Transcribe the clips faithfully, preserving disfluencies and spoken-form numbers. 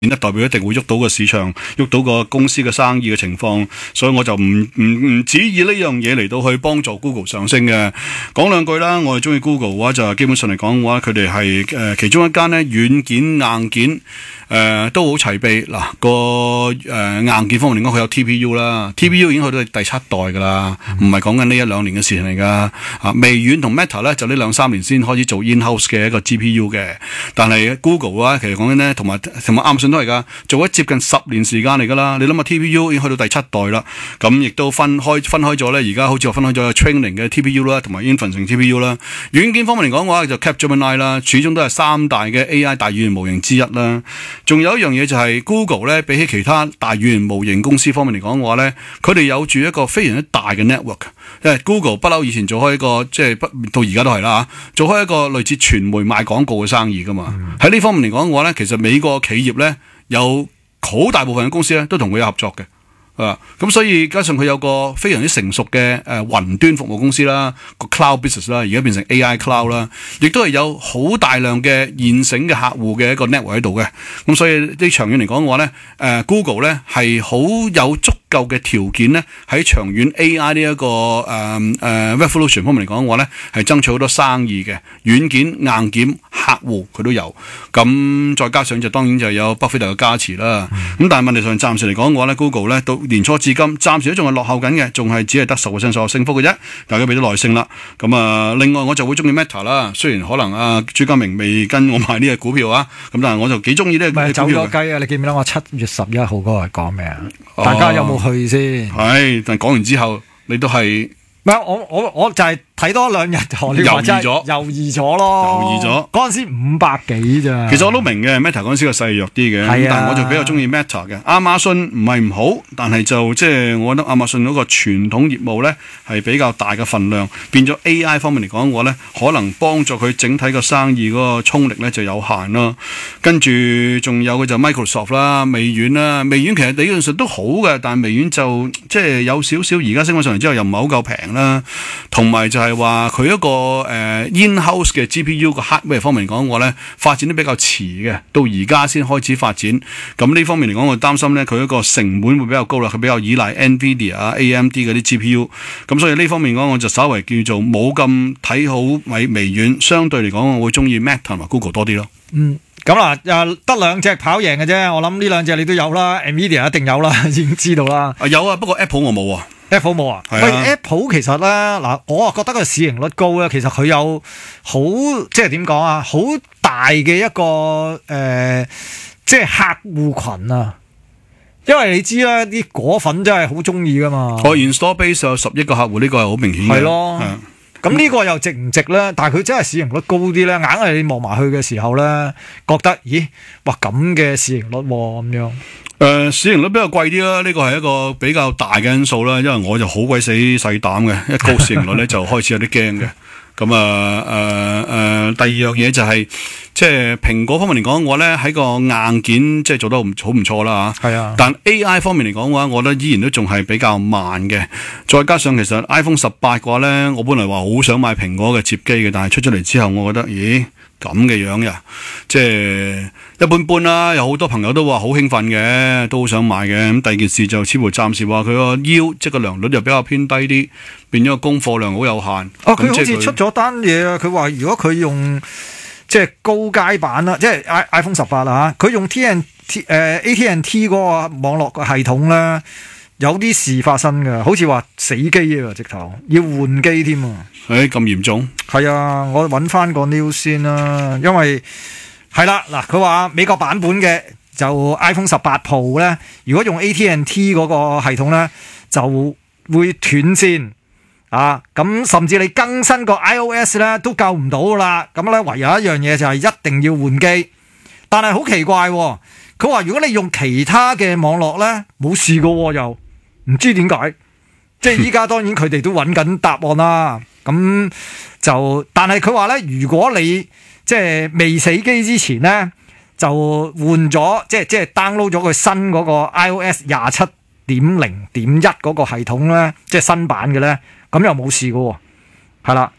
一代表一定會喐到個市場，喐到個公司嘅生意嘅情況，所以我就唔唔唔指意呢樣嘢嚟到去幫助 Google 上升嘅。講兩句啦，我哋中意 Google 嘅話就基本上嚟講嘅話，佢哋係誒其中一間咧軟件硬件誒、呃、都好齊備。嗱個誒硬件方面嚟講，佢有 T P U 啦 ，T P U 已經去到第七代噶啦，唔係講緊呢一兩年嘅事情嚟噶。啊，微軟同 Meta 咧就呢兩三年先開始做 in-house 嘅一個 G P U 嘅，但係 Google 嘅話，其實講緊咧同埋同埋亞馬遜都係噶，做咗接近十年時間嚟噶啦。你諗下 T P U 已經去到第七代啦，咁亦都分開分開咗咧。而家好似話分開咗有 training 嘅 T P U 啦，同埋 inference T P U 啦。軟件方面嚟講嘅話，就 Capgemini 啦，始終都係三大嘅 A I 大語言模型之一啦。仲有一樣嘢就係 Google 咧，比起其他大語言模型公司方面嚟講嘅話咧，佢哋有住一個非常之大嘅 network。因為 Google 不嬲以前做開一個即係不到而家都係啦嚇，做開一個類似傳媒賣廣告嘅生意噶嘛。喺呢、嗯、方面嚟講嘅話咧，其實美國企業咧有好大部分嘅公司咧都同佢有合作嘅。啊，咁所以加上佢有個非常之成熟嘅誒雲端服務公司啦，個 cloud business 啦，而家變成 A I cloud 啦，亦都係有好大量嘅現成嘅客戶嘅一個 network 喺度嘅。咁所以啲長遠嚟講嘅話咧，誒 Google 咧係好有足夠嘅條件咧，喺長遠 A I 呢、這、一個誒誒、呃、revolution 方面嚟講嘅話咧，係爭取好多生意嘅軟件硬件客戶佢都有。咁再加上就當然就有巴菲特嘅加持啦。咁、嗯、但係問題上暫時嚟講嘅話咧 ，Google 咧到年初至今，暫時都仲係落後緊嘅，仲係只係得十個 percent 所有升幅嘅啫。大家俾啲耐性啦。咁啊，另外我就會中意 Meta 啦。雖然可能啊朱家明未跟我買呢隻股票啊，咁但係我就幾中意呢隻股票。 走咗雞啊！你記唔記得我七月十一號嗰日講咩啊？哦、大家有冇去先？ 係，但係講完之後，你都係唔係我我我就係、是。睇多兩日，猶豫咗，猶豫咗咯， 猶豫咗。 嗰陣時五百幾咋。 其實我都明嘅 ，Meta 嗰陣時個勢弱啲嘅，啊、但係我就比較中意 Meta 嘅。亞馬遜唔係唔好，但係就即係我覺得亞馬遜嗰個傳統業務咧係比較大嘅份量，變咗 A I 方面嚟講嘅話咧，可能幫助佢整體個生意嗰個衝力咧就有限咯。跟住仲有嘅就 Microsoft 啦、微軟啦，微軟其實理論上都好嘅，但係微軟就即係有少少而家升咗上嚟之後又唔係好夠平啦，同埋就係、是。係話佢一個誒、呃、in-house 嘅 G P U 個 hardware 方面嚟講，我咧發展得比較遲嘅，到而家先開始發展。咁呢方面嚟講，我擔心咧佢一個成本會比較高啦，佢比較依賴 Nvidia 啊、A M D 嗰啲 G P U。咁所以呢方面講，我就稍微叫做冇咁睇好微微軟。相對嚟講，我會中意 Meta 同埋 Google 多啲咯。 嗯，咁啦，誒得兩隻跑贏嘅啫。我諗呢兩隻你都有啦 ，Nvidia 一定有啦，已經知道啦。 啊有啊，不過 Apple 我冇啊。 Apple 冇啊？喂 ，Apple 其實咧，嗱，我啊覺得個市盈率高咧，其實佢有好即係點講啊，好大嘅一個誒、呃，即係客戶群啊。因為你知啦，啲果粉真係好中意噶嘛。 我 install base 有十億個客戶，呢、這個係好明顯嘅。係咯。 咁呢個又值唔值咧？但係佢真係市盈率高啲咧，硬係你望埋去嘅時候咧，覺得咦，哇咁嘅市盈率咁、啊、樣。誒、 呃，市盈率比較貴啲啦，呢個係一個比較大嘅因素啦。因為我就好鬼死細膽嘅，一高市盈率咧就開始有啲驚嘅。咁啊誒誒，第二樣嘢就係、是、即係蘋果方面嚟講，我咧喺個硬件即係做得好唔錯啦嚇。係啊。但 A I 方面嚟講嘅話，我覺得依然都仲係比較慢嘅。再加上其實 iPhone 十八嘅話咧，我本來話好想買蘋果嘅摺機嘅，但係出咗嚟之後，我覺得咦咁嘅樣呀，即係一般般啦。有好多朋友都話好興奮嘅，都好想買嘅。咁第二件事就似乎暫時話佢個 yield 即係個良率又比較偏低啲，變咗個供貨量好有限。 哦，佢好似出咗單嘢啊！佢話如果佢用即係高階版啦，即係 iPhone 十八啦嚇，佢用 T N T 誒 A T and T 嗰個網絡個系統咧，有啲事發生嘅，好似話死機啊，直頭要換機添啊！ 誒咁嚴重？係啊，我揾翻個 news 先啦，因為係啦嗱，佢話美國版本嘅就 iPhone 十八 Pro 咧，如果用 A T and T 嗰個系統咧，就會斷線啊！咁甚至你更新個 iOS 咧都救唔到啦。咁咧唯有一樣嘢就係一定要換機，但係好奇怪喎，佢話如果你用其他嘅網絡咧冇事㗎喎，又唔知點解。即係依家當然佢哋都揾緊答案啦。咁就，但係佢話咧，如果你即係未死機之前咧，就換咗，即係即係 download 咗佢新嗰個 iOS 廿七點零點一嗰個系統咧，即係新版嘅咧，咁又冇事㗎喎，係啦。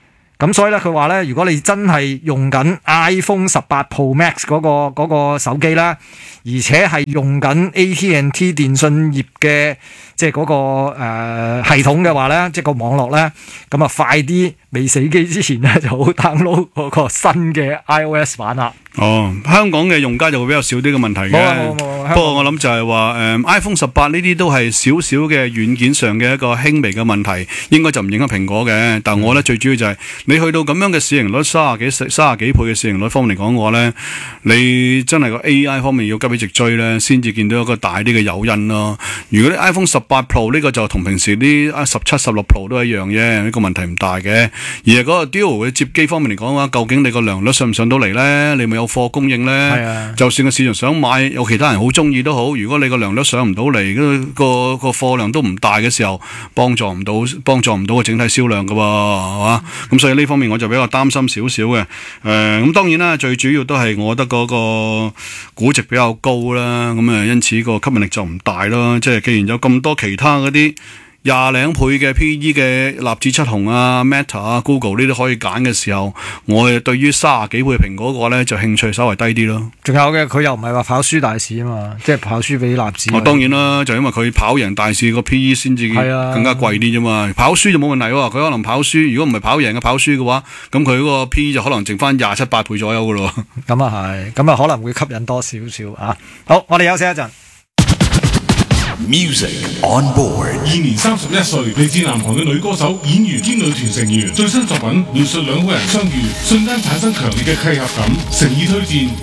咁所以咧，佢話咧，如果你真係用緊 iPhone 十八 Pro Max 嗰、嗰個嗰、嗰個手機啦，而且係用緊 A T and T 電信業嘅即係嗰個、呃、系統嘅話咧，即係個網絡咧，咁啊快啲未死機之前咧就好 download 嗰個新嘅 iOS 版啦。 哦，香港嘅用家就會比較少啲嘅問題嘅。 冇啊冇冇冇不過我諗就係話誒 iPhone 十八呢啲都係少少嘅軟件上嘅一個輕微嘅問題，應該就唔影響蘋果嘅。但我咧最主要就係、是、你去到咁樣嘅市盈率三十幾三十幾倍嘅市盈率方面嚟講嘅話咧，你真係個 A I 方面要急起直追咧，先至見到一個大啲嘅誘因咯。如果啲 iPhone 十八 Pro 呢個就同平時啲十七、十六 Pro 都一樣啫，呢、這個問題唔大嘅。而係嗰個 Duo 嘅接機方面嚟講嘅話，究竟你個良率上唔上到嚟咧？你咪有貨供應咧？係啊，就算個市場想買，有其他人好中意都好，如果你個良率上唔到嚟，個個貨量都唔大嘅時候，幫助唔到幫助唔到個整體銷量噶喎，係嘛？咁所以呢方面我就比較擔心少少嘅。誒、呃，咁當然啦，最主要都係我覺得嗰個估值比較高啦，咁啊，因此個吸引力就唔大咯。即係既然有咁多其他嗰啲廿零倍嘅 P E 嘅納智七雄啊、Meta 啊、Google 呢啲可以揀嘅時候，我哋對於三十幾倍蘋果個咧就興趣稍微低啲咯。 仲有嘅，佢又唔係話跑輸大市啊嘛，即係跑輸俾納智。 哦，當然啦，就因為佢跑贏大市個 P E 先至更加貴啲啫嘛。跑輸就冇問題喎，佢可能跑輸，如果唔係跑贏嘅跑輸嘅話，咁佢嗰個 P E 就可能剩翻廿七八倍左右噶咯。 咁啊係，咁啊可能會吸引多少少啊。好，我哋休息一陣。 Music on board。 現年三十一歲，嚟自南韓嘅女歌手、演員兼女團成員，最新作品描述兩個人相遇，瞬間產生強烈嘅契合感，誠意推薦。